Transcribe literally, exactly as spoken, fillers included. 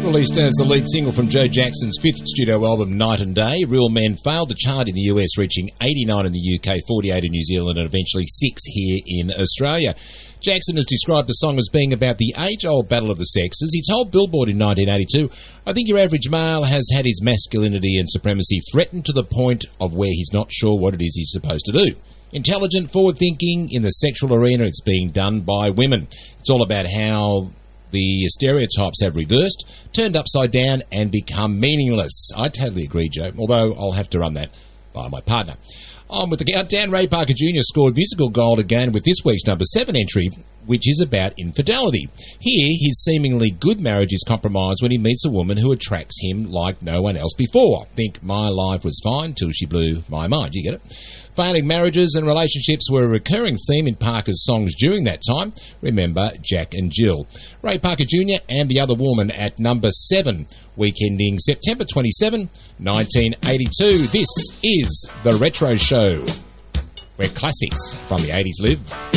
Released as the lead single from Joe Jackson's fifth studio album, Night and Day, Real Men failed to chart in the U S, reaching eighty-nine in the U K, forty-eight in New Zealand, and eventually six here in Australia. Jackson has described the song as being about the age-old battle of the sexes. He told Billboard in nineteen eighty-two, "I think your average male has had his masculinity and supremacy threatened to the point of where he's not sure what it is he's supposed to do. Intelligent, forward-thinking in the sexual arena, it's being done by women. It's all about how the stereotypes have reversed, turned upside down, and become meaningless." I totally agree, Joe, although I'll have to run that by my partner. On with the countdown, Ray Parker Junior scored musical gold again with this week's number seven entry, which is about infidelity. Here, his seemingly good marriage is compromised when he meets a woman who attracts him like no one else before. Think my life was fine till she blew my mind. You get it? Failing marriages and relationships were a recurring theme in Parker's songs during that time. Remember Jack and Jill. Ray Parker Junior and The Other Woman at number seven, week ending September twenty-seventh, nineteen eighty-two. This is The Retro Show, where classics from the eighties live.